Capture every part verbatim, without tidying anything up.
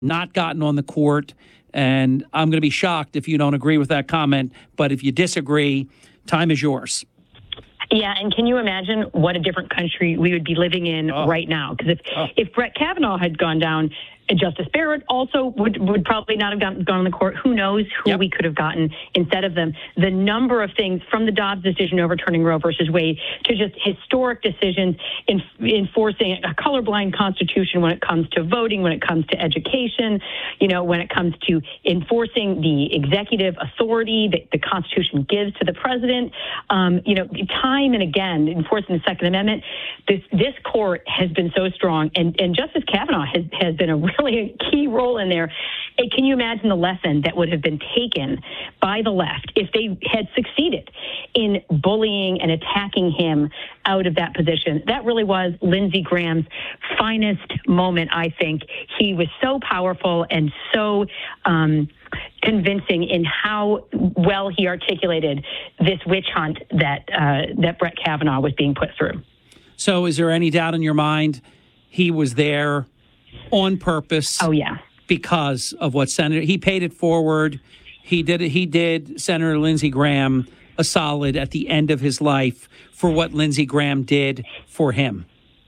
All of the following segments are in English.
not gotten on the court. And I'm going to be shocked if you don't agree with that comment. But if you disagree, time is yours. Yeah, and can you imagine what a different country we would be living in oh. right now? Because if, oh. if Brett Kavanaugh had gone down, Justice Barrett also would, would probably not have gotten, gone on the court. Who knows who yep. we could have gotten instead of them. The number of things from the Dobbs decision overturning Roe versus Wade to just historic decisions in enforcing a colorblind constitution when it comes to voting, when it comes to education, you know, when it comes to enforcing the executive authority that the Constitution gives to the president, um, you know, time and again, enforcing the Second Amendment. This this court has been so strong, and, and Justice Kavanaugh has, has been a really a key role in there. And can you imagine the lesson that would have been taken by the left if they had succeeded in bullying and attacking him out of that position? That really was Lindsey Graham's finest moment, I think. He was so powerful and so um, convincing in how well he articulated this witch hunt that uh, that Brett Kavanaugh was being put through. So is there any doubt in your mind he was there on purpose? Oh, yeah. Because of what Senator, he paid it forward. He did He did Senator Lindsey Graham a solid at the end of his life for what Lindsey Graham did for him.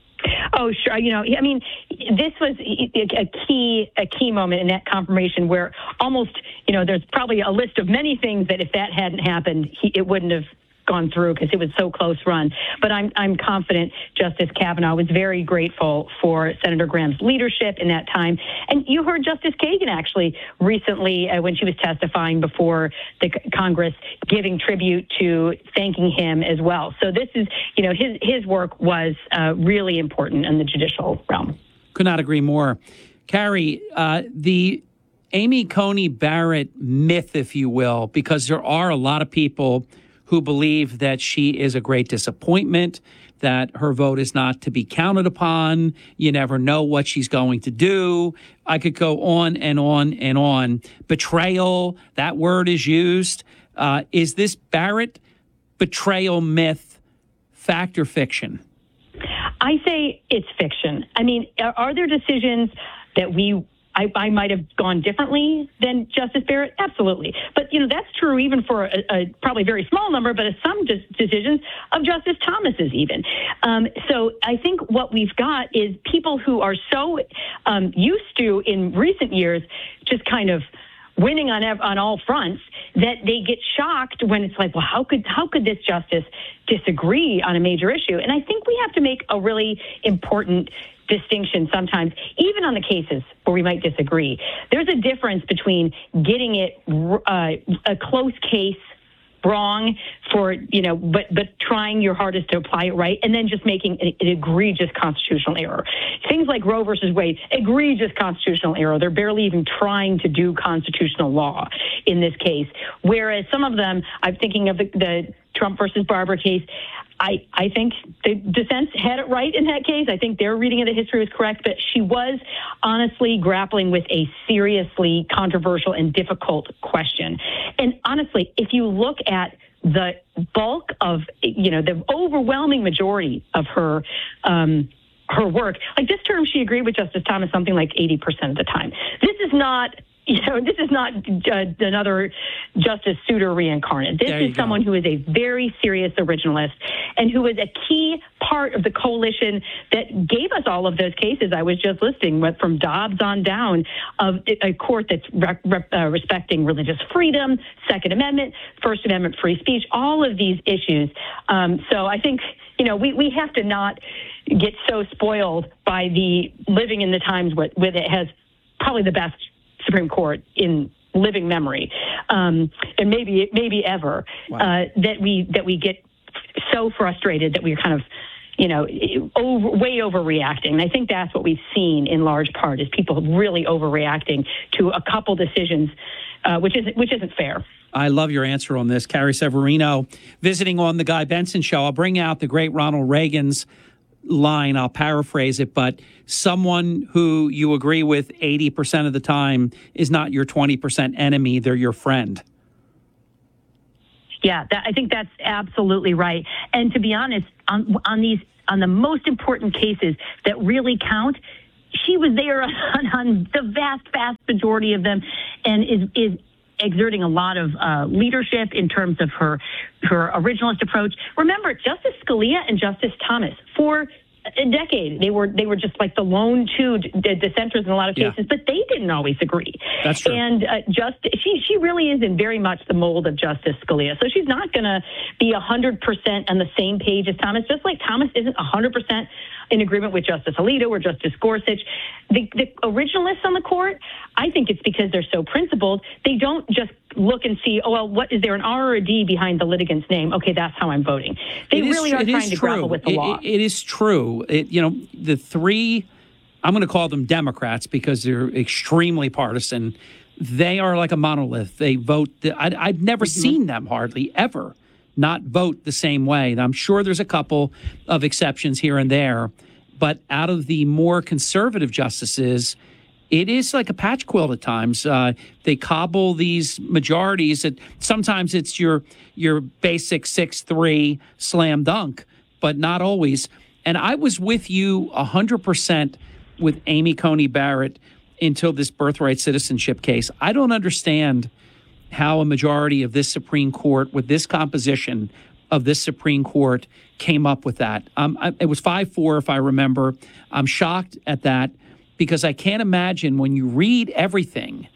Oh, sure. You know, I mean, this was a key, a key moment in that confirmation where almost, you know, there's probably a list of many things that if that hadn't happened, he, it wouldn't have gone through because it was so close run. But I'm I'm confident Justice Kavanaugh was very grateful for Senator Graham's leadership in that time. And you heard Justice Kagan actually recently uh, when she was testifying before the c- Congress giving tribute to thanking him as well. So this is, you know, his, his work was uh, really important in the judicial realm. Could not agree more. Carrie, uh, the Amy Coney Barrett myth, if you will, because there are a lot of people who believe that she is a great disappointment, that her vote is not to be counted upon. You never know what she's going to do. I could go on and on and on. Betrayal, that word is used. Uh, is this Barrett betrayal myth fact or fiction? I say it's fiction. I mean, are, are there decisions that we I, I might have gone differently than Justice Barrett? Absolutely. But, you know, that's true even for a, a probably very small number, but some de- decisions of Justice Thomas's even. Um, so I think what we've got is people who are so um, used to, in recent years, just kind of winning on ev- on all fronts that they get shocked when it's like, well, how could how could this justice disagree on a major issue? And I think we have to make a really important distinction sometimes, even on the cases where we might disagree. There's a difference between getting it uh, a close case wrong for, you know, but but trying your hardest to apply it right, and then just making an, an egregious constitutional error. Things like Roe versus Wade, egregious constitutional error. They're barely even trying to do constitutional law in this case. Whereas some of them, I'm thinking of the, the Trump versus Barber case, I, I think the dissent had it right in that case. I think their reading of the history was correct, but she was honestly grappling with a seriously controversial and difficult question. And honestly, if you look at the bulk of, you know, the overwhelming majority of her um, her work, like this term, she agreed with Justice Thomas something like eighty percent of the time. This is not You know, this is not uh, another Justice Souter reincarnate. This is someone who is a very serious originalist and who is a key part of the coalition that gave us all of those cases I was just listing, from Dobbs on down, of a court that's re- re- uh, respecting religious freedom, Second Amendment, First Amendment free speech, all of these issues. Um, so I think, you know, we, we have to not get so spoiled by the living in the times with, with it has probably the best Supreme Court in living memory, um, and maybe maybe ever, wow. uh, that we that we get so frustrated that we're kind of, you know, over, way overreacting. And I think that's what we've seen in large part, is people really overreacting to a couple decisions, uh, which isn't which isn't fair. I love your answer on this, Carrie Severino, visiting on the Guy Benson Show. I'll bring out the great Ronald Reagan's line. I'll paraphrase it, but someone who you agree with eighty percent of the time is not your twenty percent enemy. They're your friend. Yeah, that, I think that's absolutely right. And to be honest, on, on these, on the most important cases that really count, she was there on, on the vast, vast majority of them, and is is exerting a lot of uh, leadership in terms of her her originalist approach. Remember, Justice Scalia and Justice Thomas, for a decade, they were they were just like the lone two d- dissenters in a lot of cases, yeah. but they didn't always agree. That's true. And uh, just she she really is in very much the mold of Justice Scalia. So she's not going to be a hundred percent on the same page as Thomas, just like Thomas isn't a hundred percent in agreement with Justice Alito or Justice Gorsuch. The, the originalists on the court, I think it's because they're so principled. They don't just look and see, oh, well, what is there an R or a D behind the litigant's name? Okay, that's how I'm voting. They it really is, are trying to true. grapple with the it, law. It, it is true. It, you know, the three, I'm going to call them Democrats because they're extremely partisan. They are like a monolith. They vote. The, I, I've never mm-hmm. seen them hardly ever not vote the same way. And I'm sure there's a couple of exceptions here and there, but out of the more conservative justices, it is like a patch quilt at times. Uh, they cobble these majorities that sometimes it's your your basic six three slam dunk, but not always. And I was with you one hundred percent with Amy Coney Barrett until this birthright citizenship case. I don't understand how a majority of this Supreme Court, with this composition of this Supreme Court, came up with that. Um, I, it was five four, if I remember. I'm shocked at that because I can't imagine when you read everything,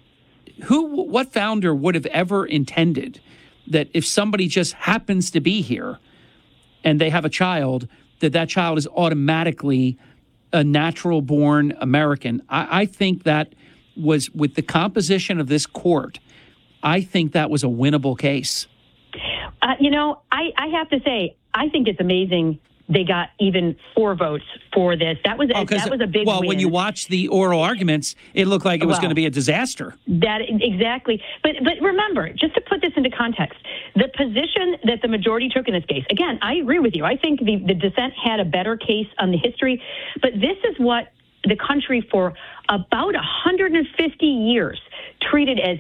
who, what founder would have ever intended that if somebody just happens to be here and they have a child, that that child is automatically a natural-born American. I, I think that was, with the composition of this court, I think that was a winnable case. Uh, you know, I, I have to say, I think it's amazing they got even four votes for this. That was a, oh, that was a big well, win. When you watch the oral arguments, it looked like it was well, going to be a disaster. That exactly. But but remember, just to put this into context, the position that the majority took in this case, again, I agree with you. I think the, the dissent had a better case on the history, but this is what the country for about one hundred fifty years treated as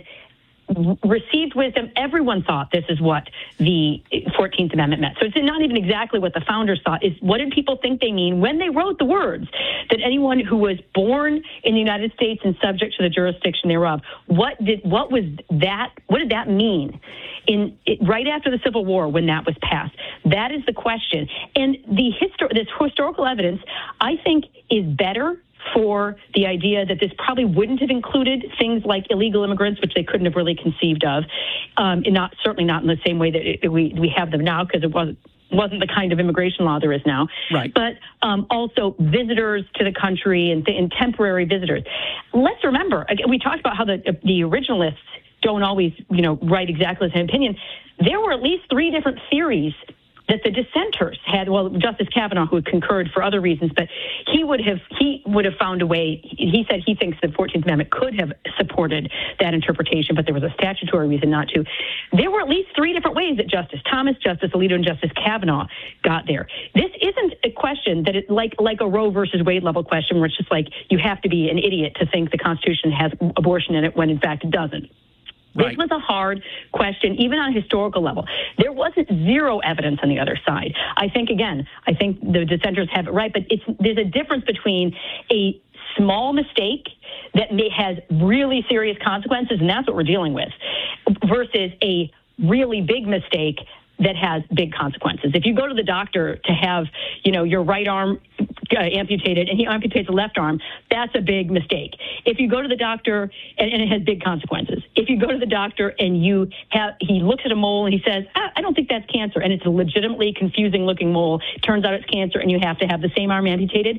received wisdom. Everyone thought this is what the fourteenth Amendment meant. So it's not even exactly what the founders thought. It's what did people think they mean when they wrote the words that anyone who was born in the United States and subject to the jurisdiction thereof. What did what was that? What did that mean in it, right after the Civil War when that was passed? That is the question. And the histor- this historical evidence, I think, is better for the idea that this probably wouldn't have included things like illegal immigrants, which they couldn't have really conceived of, um, and not certainly not in the same way that it, we we have them now, because it wasn't wasn't the kind of immigration law there is now. Right. But um, also visitors to the country and, and temporary visitors. Let's remember, again, we talked about how the the originalists don't always, you know, write exactly the same opinion. There were at least three different theories that the dissenters had. Well, Justice Kavanaugh, who concurred for other reasons, but he would have he would have found a way. He said he thinks the fourteenth Amendment could have supported that interpretation, but there was a statutory reason not to. There were at least three different ways that Justice Thomas, Justice Alito, and Justice Kavanaugh got there. This isn't a question that it like like a Roe versus Wade level question where it's just like you have to be an idiot to think the Constitution has abortion in it when in fact it doesn't. This Right. was a hard question, even on a historical level. There wasn't zero evidence on the other side. I think, again, I think the dissenters have it right, but it's there's a difference between a small mistake that may, has really serious consequences, and that's what we're dealing with, versus a really big mistake that has big consequences. If you go to the doctor to have, you know, your right arm uh, amputated and he amputates the left arm, that's a big mistake. If you go to the doctor and, and it has big consequences. If you go to the doctor and you have, he looks at a mole and he says, ah, I don't think that's cancer, and it's a legitimately confusing looking mole. Turns out it's cancer, and you have to have the same arm amputated.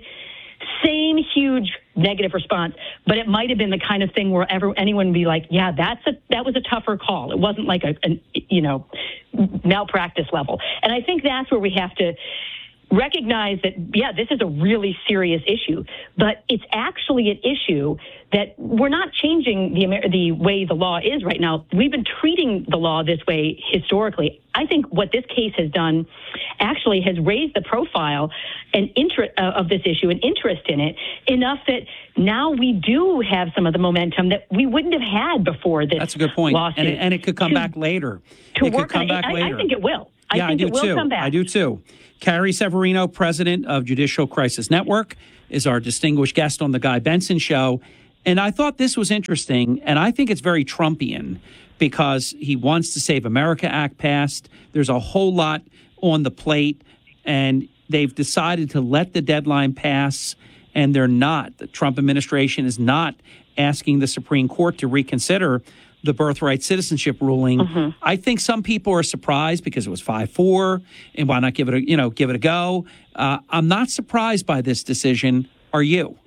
Same huge negative response, but it might have been the kind of thing where ever, anyone would be like, yeah, that's a, that was a tougher call. It wasn't like a, an, you know, malpractice level. And I think that's where we have to recognize that, yeah, this is a really serious issue, but it's actually an issue that we're not changing the Amer- the way the law is right now. We've been treating the law this way historically. I think what this case has done actually has raised the profile and interest uh, of this issue and interest in it enough that now we do have some of the momentum that we wouldn't have had before this. That's a good point. Lawsuit. And, it- and it could come to, back later. To it work could come on back it. later. I, I think it will. I yeah, think I do it will too. come back. I do too. Carrie Severino, president of Judicial Crisis Network. is our distinguished guest on the Guy Benson Show. And I thought this was interesting, and I think it's very Trumpian because he wants to Save America Act passed. There's a whole lot on the plate, and they've decided to let the deadline pass, and they're not. The Trump administration is not asking the Supreme Court to reconsider the birthright citizenship ruling. Mm-hmm. I think some people are surprised because it was five four, and why not give it a, you know, give it a go? Uh, I'm not surprised by this decision. Are you?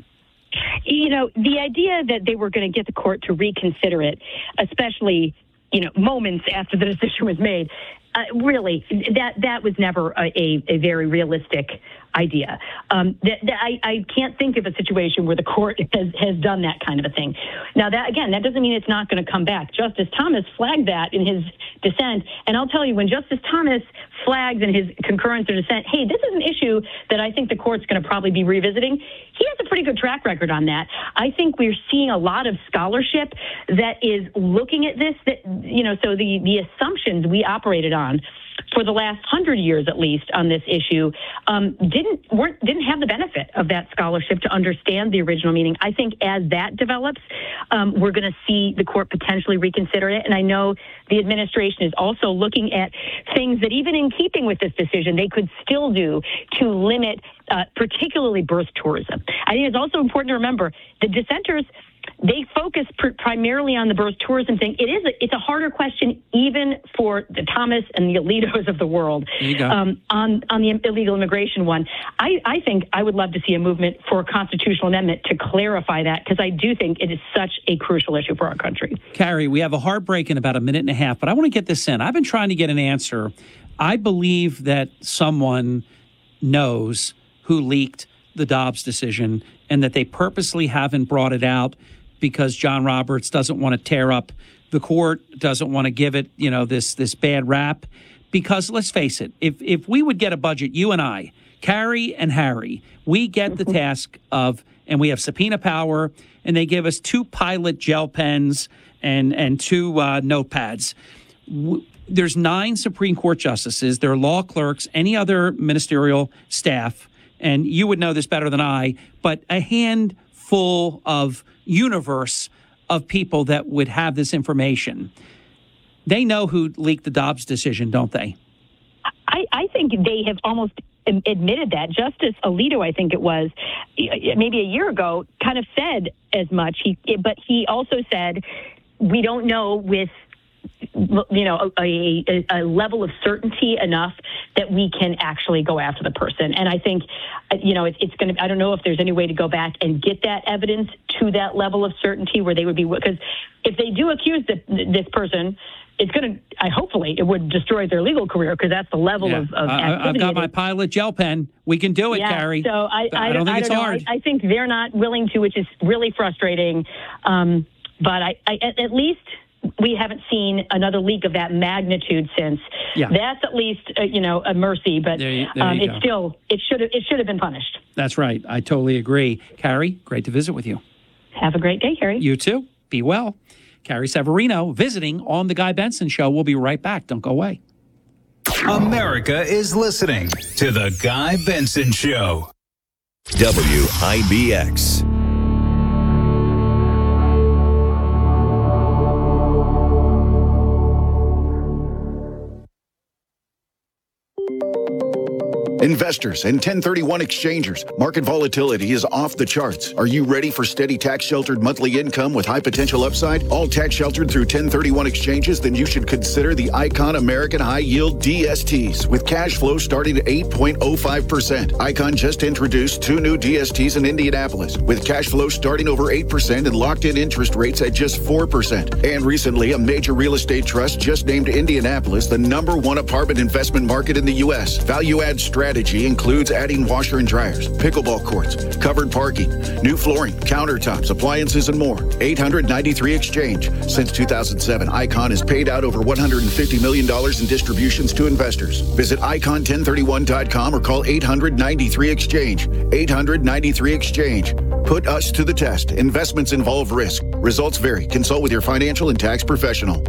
You know, the idea that they were going to get the court to reconsider it, especially, you know, moments after the decision was made, uh, really, that that was never a, a, a very realistic idea. Um, that, that I, I can't think of a situation where the court has, has done that kind of a thing. Now, that again, that doesn't mean it's not going to come back. Justice Thomas flagged that in his dissent. And I'll tell you, when Justice Thomas flags in his concurrence or dissent, hey, this is an issue that I think the court's going to probably be revisiting, he has a pretty good track record on that. I think we're seeing a lot of scholarship that is looking at this, that, you know, so the, the assumptions we operated on for the last hundred years, at least, on this issue, um, didn't weren't didn't have the benefit of that scholarship to understand the original meaning. I think as that develops, um, we're going to see the court potentially reconsider it. And I know the administration is also looking at things that, even in keeping with this decision, they could still do to limit, uh, particularly birth tourism. I think it's also important to remember the dissenters, they focus pr- primarily on the birth tourism thing. It is a, it's a harder question even for the Thomas and the Alitos of the world. Um, on on the illegal immigration one, I, I think I would love to see a movement for a constitutional amendment to clarify that, because I do think it is such a crucial issue for our country. Carrie, we have a hard break in about a minute and a half, but I want to get this in. I've been trying to get an answer. I believe that someone knows who leaked the Dobbs decision and that they purposely haven't brought it out because John Roberts doesn't want to tear up the court, doesn't want to give it, you know, this this bad rap. Because let's face it, if if we would get a budget, you and I, Carrie and Harry, we get the task of, and we have subpoena power, and they give us two Pilot gel pens and, and two uh, notepads. W- There's nine Supreme Court justices, there are law clerks, any other ministerial staff, and you would know this better than I, but a handful of universe of people that would have this information. They know who leaked the Dobbs decision, don't they? I, I think they have almost admitted that. Justice Alito, I think it was, maybe a year ago, kind of said as much. He, but he also said, we don't know with, you know, a, a, a level of certainty enough that we can actually go after the person. And I think, you know, it, it's going to, I don't know if there's any way to go back and get that evidence to that level of certainty where they would be, because if they do accuse the, this person, it's going to, I hopefully, it would destroy their legal career, because that's the level yeah. of, of I, activity. I've got my Pilot gel pen. We can do it, yeah, Carrie. So I, I, I don't think I it's don't know. hard. I, I think they're not willing to, which is really frustrating. Um, but I, I, at, at least we haven't seen another leak of that magnitude since. Yeah. That's at least, uh, you know, a mercy, but there you, there um, you it's go. still, it should have, it should have been punished. That's right. I totally agree. Carrie, great to visit with you. Have a great day, Harry. You too. Be well. Carrie Severino visiting on The Guy Benson Show. We'll be right back. Don't go away. America is listening to The Guy Benson Show. W I B X. Investors and ten thirty-one exchangers, market volatility is off the charts. Are you ready for steady tax-sheltered monthly income with high potential upside? All tax-sheltered through ten thirty-one exchanges? Then you should consider the Icon American High Yield D S Ts with cash flow starting at eight point oh five percent. Icon just introduced two new D S Ts in Indianapolis with cash flow starting over eight percent and locked-in interest rates at just four percent. And recently, a major real estate trust just named Indianapolis the number one apartment investment market in the U S. Value-add strategy includes adding washer and dryers, pickleball courts, covered parking, new flooring, countertops, appliances, and more. eight hundred ninety-three Exchange. Since two thousand seven, Icon has paid out over one hundred fifty million dollars in distributions to investors. Visit icon ten thirty-one dot com or call eight hundred ninety-three Exchange. eight hundred ninety-three Exchange. Put us to the test. Investments involve risk. Results vary. Consult with your financial and tax professional.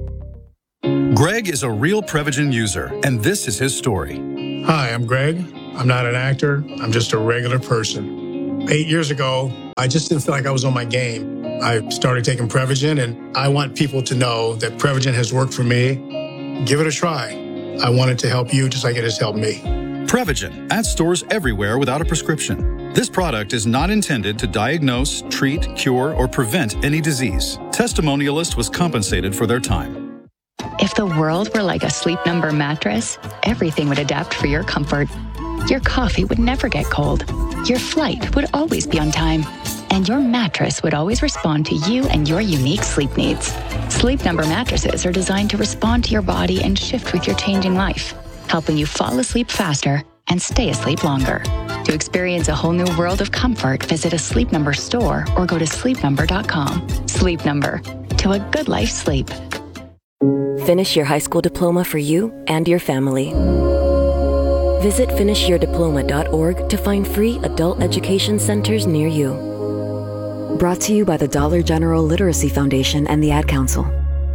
Greg is a real Prevagen user, and this is his story. Hi, I'm Greg. I'm not an actor. I'm just a regular person. Eight years ago, I just didn't feel like I was on my game. I started taking Prevagen, and I want people to know that Prevagen has worked for me. Give it a try. I want it to help you just like it has helped me. Prevagen at stores everywhere without a prescription. This product is not intended to diagnose, treat, cure, or prevent any disease. Testimonialist was compensated for their time. If the world were like a Sleep Number mattress, everything would adapt for your comfort. Your coffee would never get cold. Your flight would always be on time. And your mattress would always respond to you and your unique sleep needs. Sleep Number mattresses are designed to respond to your body and shift with your changing life, helping you fall asleep faster and stay asleep longer. To experience a whole new world of comfort, visit a Sleep Number store or go to sleep number dot com. Sleep Number, to a good life sleep. Finish your high school diploma for you and your family. Visit finish your diploma dot org to find free adult education centers near you. Brought to you by the Dollar General Literacy Foundation and the Ad Council.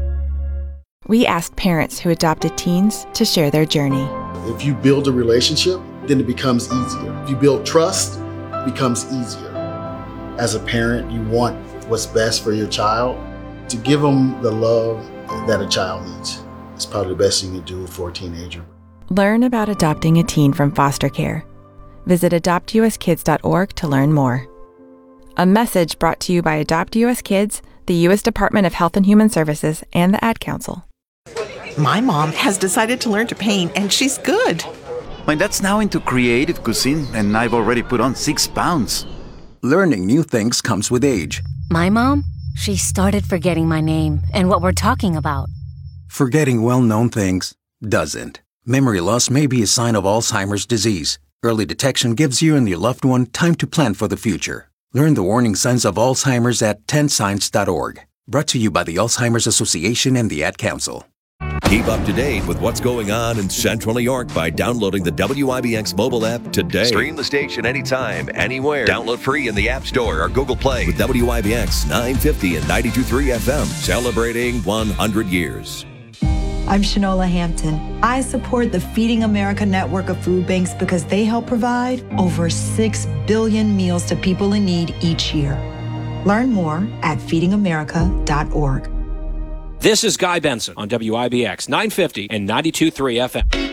We asked parents who adopted teens to share their journey. If you build a relationship, then it becomes easier. If you build trust, it becomes easier. As a parent, you want what's best for your child. To give them the love that a child needs is probably the best thing you can do for a teenager. Learn about adopting a teen from foster care. Visit adopt u s kids dot org to learn more. A message brought to you by Adopt U S Kids, the U S Department of Health and Human Services, and the Ad Council. My mom has decided to learn to paint, and she's good. My dad's now into creative cuisine, and I've already put on six pounds. Learning new things comes with age. My mom? She started forgetting my name and what we're talking about. Forgetting well-known things doesn't. Memory loss may be a sign of Alzheimer's disease. Early detection gives you and your loved one time to plan for the future. Learn the warning signs of Alzheimer's at ten signs dot org. Brought to you by the Alzheimer's Association and the Ad Council. Keep up to date with what's going on in Central New York by downloading the W I B X mobile app today. Stream the station anytime, anywhere. Download free in the App Store or Google Play with W I B X nine fifty and ninety-two point three F M, celebrating one hundred years. I'm Shanola Hampton. I support the Feeding America network of food banks because they help provide over six billion meals to people in need each year. Learn more at feeding america dot org. This is Guy Benson on W I B X nine fifty and ninety-two point three F M.